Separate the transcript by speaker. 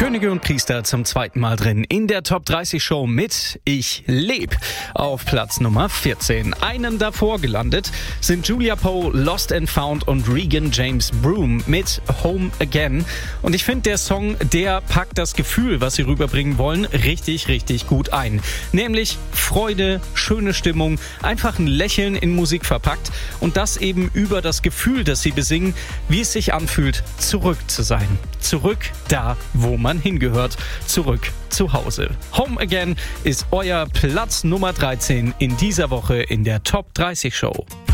Speaker 1: Könige und Priester zum zweiten Mal drin in der Top 30 Show mit Ich leb. Auf Platz Nummer 14. Einen davor gelandet sind Julia Poe, Lost and Found und Regan James Broom mit Home Again. Und ich finde, der Song, der packt das Gefühl, was sie rüberbringen wollen, richtig, richtig gut ein. Nämlich Freude, schöne Stimmung, einfach ein Lächeln in Musik verpackt und das eben über das Gefühl, das sie besingen, wie es sich anfühlt, zurück zu sein. Zurück da, wo man hingehört. Zurück zu Hause. Home Again ist euer Platz Nummer 13 in dieser Woche in der Top 30 Show.